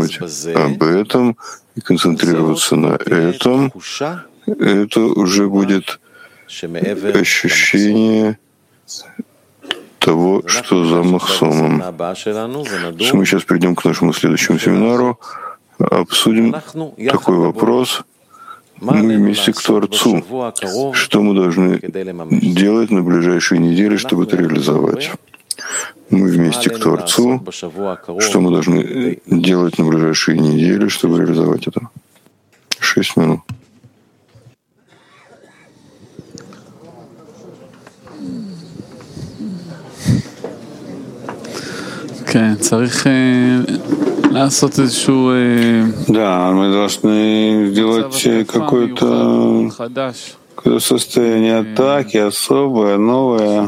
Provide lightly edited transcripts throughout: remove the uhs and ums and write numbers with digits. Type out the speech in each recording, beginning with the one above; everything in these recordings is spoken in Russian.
думать об этом и концентрироваться на этом, это уже будет ощущение того, что за махсомом. Мы сейчас перейдем к нашему следующему семинару, обсудим такой вопрос. Мы вместе к Творцу. Что мы должны делать на ближайшие недели, чтобы это реализовать? Мы вместе к Творцу. Что мы должны делать на ближайшие недели, чтобы реализовать это? 6 минут. Да, мы должны сделать какое-то состояние атаки, особое, новое,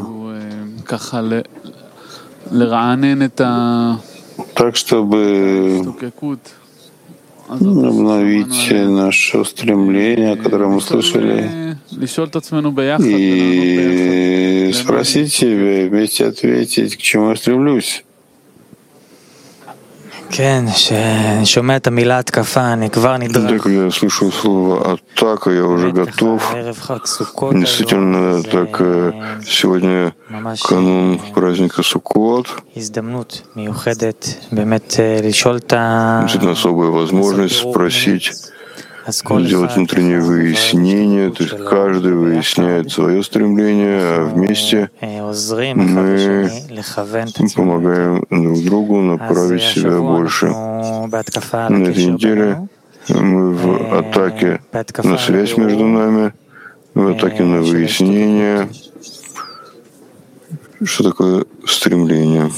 так, чтобы обновить наше стремление, которое мы слышали, и спросить себя, вместе ответить, к чему я стремлюсь. Да, когда я слышу слово «атака», я уже готов. Действительно, так сегодня канун праздника Суккот. Действительно, особая возможность спросить, сделать внутреннее выяснение, то есть каждый выясняет свое стремление, а вместе мы помогаем друг другу направить себя больше. На этой неделе мы в атаке на связь между нами, в атаке на выяснение, что такое стремление.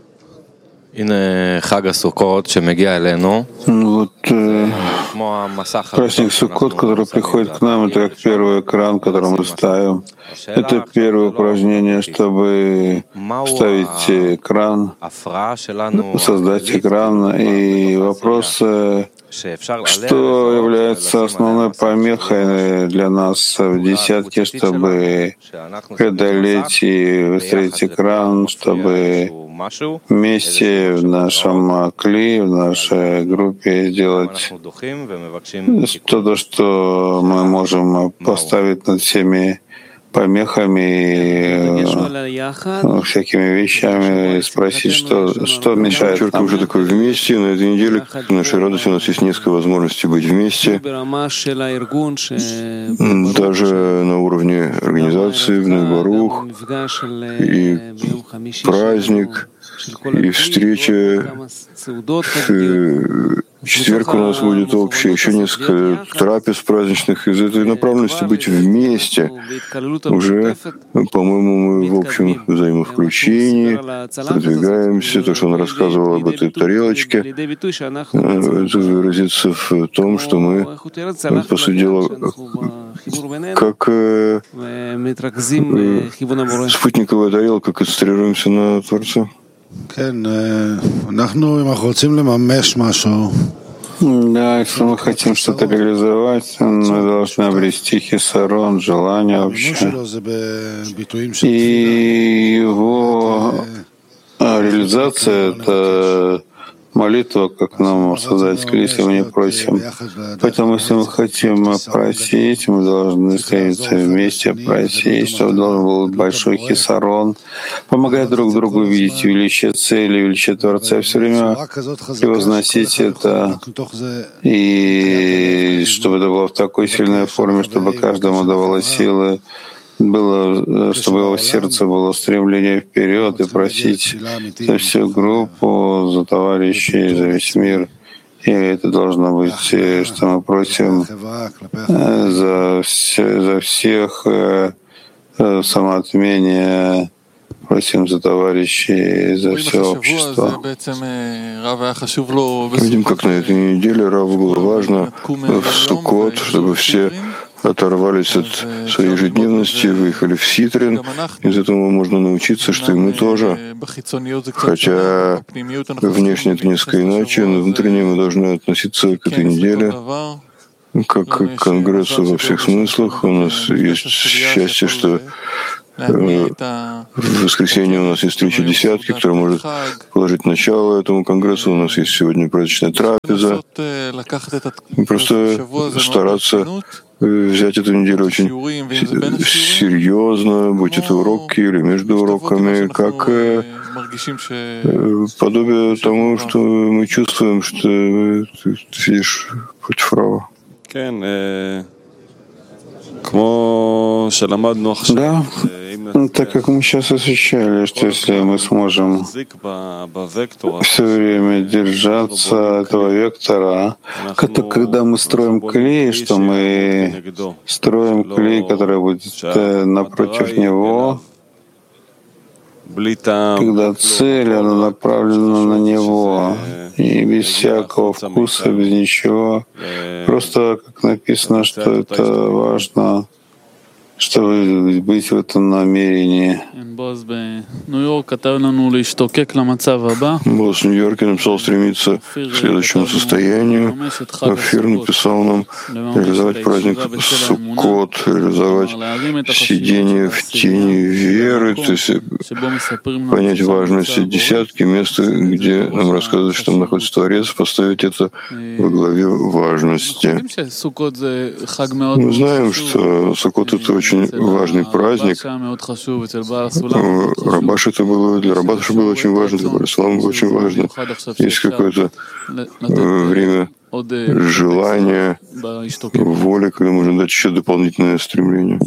Вот праздник Суккот, который приходит к нам, это как первый экран, который мы ставим. Это первое упражнение, чтобы ставить экран, создать экран. И вопрос, что является основной помехой для нас в десятке, чтобы преодолеть и выстроить экран, чтобы вместе в нашем кли, в нашей группе сделать то, что мы можем поставить над всеми помехами, всякими вещами, спросить, что мешает нам. Уже такое вместе. На этой неделе в нашей радости у нас есть несколько возможностей быть вместе. Даже на уровне организации, в Барух, и праздник, и встреча. В четверг у нас будет общее, еще несколько трапез праздничных. Из этой направленности быть вместе. Уже, по-моему, мы в общем взаимовключении продвигаемся. То, что он рассказывал об этой тарелочке, это выразится в том, что мы, по сути дела, как спутниковая тарелка, концентрируемся на Творце. Да, если мы хотим что-то реализовать, мы должны обрести хисарон, желание вообще. И его реализация — это молитва, как нам создать кли, если мы не просим. Поэтому, если мы хотим просить, мы должны стремиться вместе просить, чтобы должен был большой хисарон, помогать друг другу видеть величие цели, величие Творца, все время превозносить это, и чтобы это было в такой сильной форме, чтобы каждому давало силы, было, чтобы его сердце было стремление вперед и просить за всю группу, за товарищей, за весь мир. И это должно быть, что мы просим за всех самоотмения, просим за товарищей, за все общество. Видим, как на этой неделе Раву было важно в Суккот, чтобы все оторвались от своей ежедневности, выехали в Ситрин. Из этого можно научиться, что и мы тоже. Хотя внешне это несколько иначе, но внутренне мы должны относиться к этой неделе как к конгрессу во всех смыслах. У нас есть счастье, что В воскресенье у нас есть встреча десятки, которая может положить начало этому конгрессу. У нас есть сегодня праздничная трапеза. Просто стараться взять эту неделю очень серьезно, будь это уроки или между уроками, как подобие тому, что мы чувствуем, что ты сидишь против Рава. Да, так как мы сейчас изучали, что если мы сможем все время держаться этого вектора, когда мы строим клей, что мы строим клей, который будет напротив него, когда цель, она направлена на него, и без всякого вкуса, без ничего. Просто, как написано, что это важно, чтобы быть в этом намерении. Босс в Нью-Йорке написал стремиться к следующему состоянию. Офир написал нам реализовать праздник Суккот, реализовать сидение в тени веры, то есть понять важность десятки, места, где нам рассказывают, что там находится Творец, поставить это во главе важности. Мы знаем, что Суккот — это очень важный праздник. Рабаш это было, для Рабаша было очень важно, для Барислама было очень важно. Есть какое-то время желания, воли, когда можно дать еще дополнительное стремление.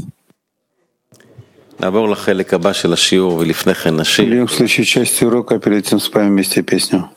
Перейдем к следующей части урока, а перед этим споем вместе песню.